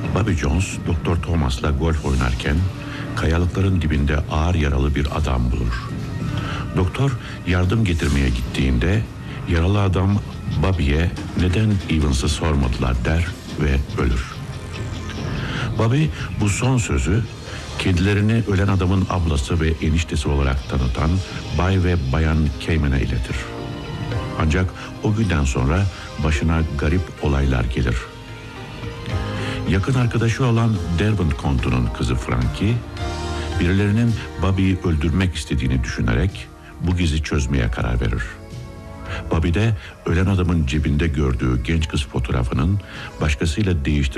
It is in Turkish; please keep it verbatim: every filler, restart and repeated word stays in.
Bobby Jones, Doktor Thomas'la golf oynarken kayalıkların dibinde ağır yaralı bir adam bulur. Doktor yardım getirmeye gittiğinde yaralı adam Bobby'ye neden Evans'ı sormadılar der ve ölür. Bobby bu son sözü kendilerini ölen adamın ablası ve eniştesi olarak tanıtan Bay ve Bayan Cayman'a iletir. Ancak o günden sonra başına garip olaylar gelir. Yakın arkadaşı olan Derwent Kontu'nun kızı Frankie, birilerinin Bobby'yi öldürmek istediğini düşünerek bu gizli çözmeye karar verir. Bobby de ölen adamın cebinde gördüğü genç kız fotoğrafının başkasıyla değiştirilmesiyle